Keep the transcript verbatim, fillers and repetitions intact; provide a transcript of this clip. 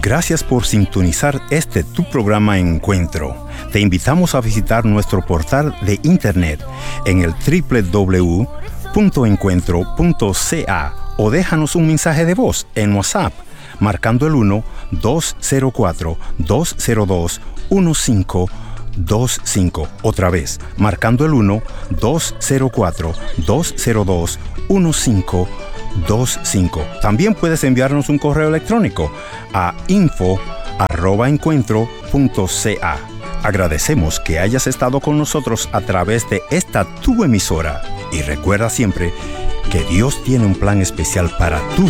Gracias por sintonizar este tu programa Encuentro. Te invitamos a visitar nuestro portal de internet en el doble u doble u doble u punto encuentro punto c a o déjanos un mensaje de voz en WhatsApp marcando el uno dos cero cuatro dos cero dos uno cinco dos cinco. Otra vez, marcando el uno dos cero cuatro dos cero dos uno cinco dos cinco. También puedes enviarnos un correo electrónico a info arroba encuentro punto c a. Agradecemos que hayas estado con nosotros a través de esta tu emisora y recuerda siempre que Dios tiene un plan especial para tu